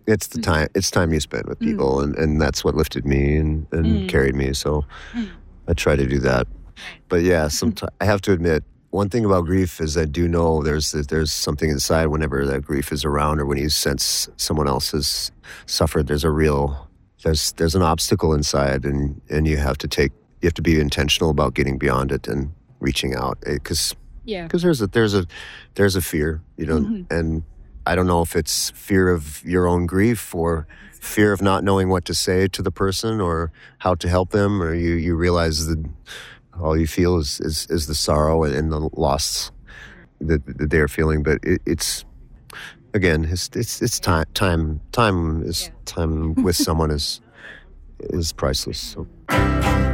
It's the time. It's time you spend with people, and that's what lifted me and carried me. So I try to do that. But yeah, sometimes I have to admit, one thing about grief is I do know there's something inside whenever that grief is around, or when you sense someone else has suffered. There's an obstacle inside, and you have to be intentional about getting beyond it and reaching out, because there's a fear, and I don't know if it's fear of your own grief or fear of not knowing what to say to the person or how to help them, or you realize that all you feel is the sorrow and the loss that they're feeling. But it's again, it's time. Time with someone is priceless. So.